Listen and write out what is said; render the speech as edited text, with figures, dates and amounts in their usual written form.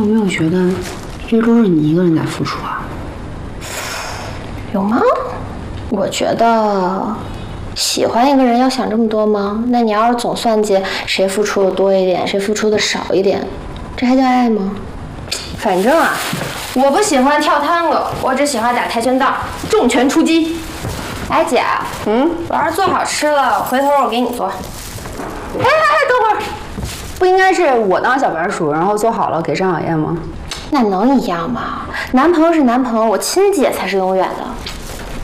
没有觉得这都是你一个人在付出啊？ 有吗？我觉得喜欢一个人要想这么多吗？那你要是总算计谁付出的多一点，谁付出的少一点，这还叫爱吗？反正啊，我不喜欢跳探戈，我只喜欢打跆拳道，重拳出击。哎姐，我要是做好吃了，回头我给你做。 哎，等会儿，不应该是我当小白鼠，然后做好了给张小燕吗？ 那能一样吗？男朋友是男朋友，我亲姐才是永远的。